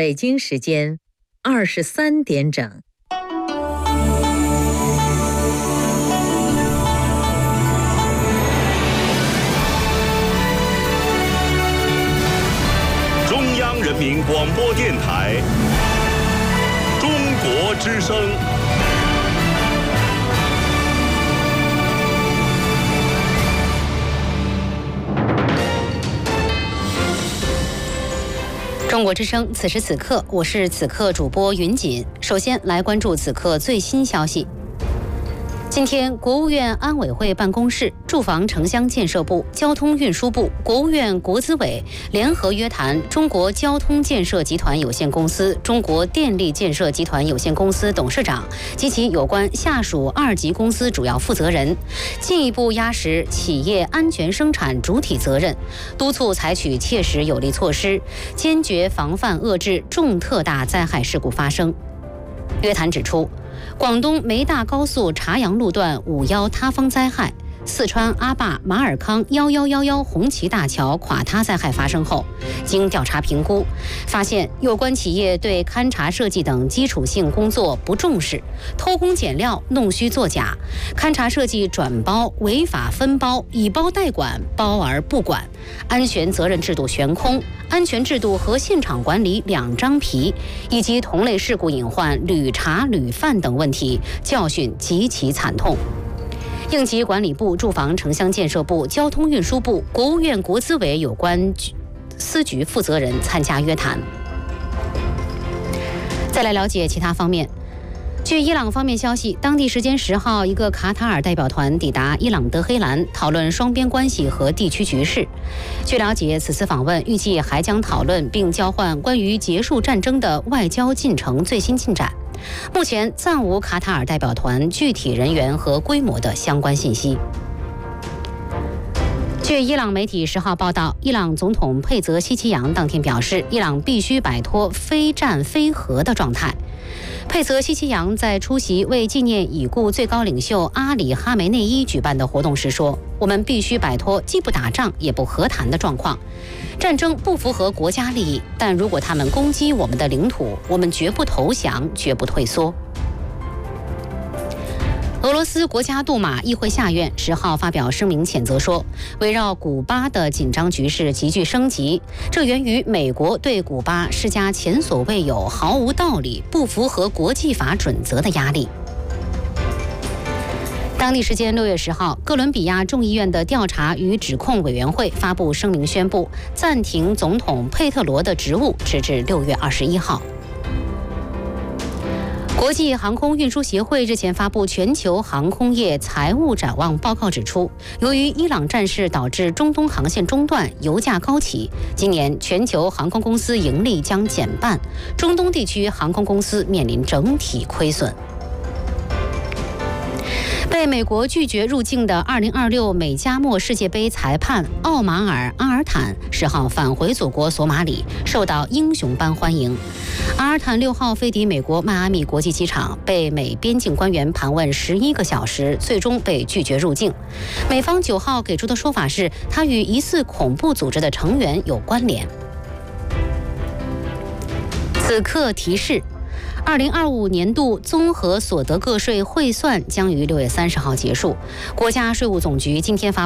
北京时间23点整。 中央人民广播电台中国之声。 中国之声，此时此刻，我是此刻主播云锦。首先来关注此刻最新消息。今天，国务院安委会办公室、住房城乡建设部、交通运输部、国务院国资委联合约谈中国交通建设集团有限公司、中国电力建设集团有限公司董事长及其有关下属2级公司主要负责人，进一步压实企业安全生产主体责任，督促采取切实有力措施，坚决防范遏制重特大灾害事故发生。约谈指出，广东梅大高速茶阳路段5·1塌方灾害、四川阿坝马尔康1111红旗大桥垮塌灾害发生后，经调查评估，发现有关企业对勘察设计等基础性工作不重视，偷工减料、弄虚作假，勘察设计转包、违法分包、以包代管、包而不管，安全责任制度悬空，安全制度和现场管理两张皮，以及同类事故隐患屡查屡犯等问题，教训极其惨痛。应急管理部、住房城乡建设部、交通运输部、国务院国资委有关司局负责人参加约谈。再来了解其他方面。据伊朗方面消息，当地时间10号，一个卡塔尔代表团抵达伊朗德黑兰，讨论双边关系和地区局势。据了解，此次访问预计还将讨论并交换关于结束战争的外交进程最新进展。目前暂无卡塔尔代表团具体人员和规模的相关信息。据伊朗媒体10号报道，伊朗总统佩泽西奇扬当天表示，伊朗必须摆脱非战非和的状态。佩泽西奇扬在出席为纪念已故最高领袖阿里哈梅内伊举办的活动时说，我们必须摆脱既不打仗也不和谈的状况。战争不符合国家利益，但如果他们攻击我们的领土，我们绝不投降，绝不退缩。俄罗斯国家杜马议会下院10号发表声明谴责说，围绕古巴的紧张局势急剧升级，这源于美国对古巴施加前所未有、毫无道理、不符合国际法准则的压力。当地时间6月10号，哥伦比亚众议院的调查与指控委员会发布声明，宣布暂停总统佩特罗的职务，直至6月21号。国际航空运输协会日前发布全球航空业财务展望报告，指出，由于伊朗战事导致中东航线中断、油价高企，今年全球航空公司盈利将减半，中东地区航空公司面临整体亏损。被美国拒绝入境的2026美加墨世界杯裁判奥马尔·阿尔坦10号返回祖国索马里，受到英雄般欢迎。阿尔坦6号飞抵美国迈阿密国际机场，被美边境官员盘问11个小时，最终被拒绝入境。美方9号给出的说法是，他与疑似恐怖组织的成员有关联。此刻提示：2025年度综合所得个税汇算将于6月30号结束。国家税务总局今天发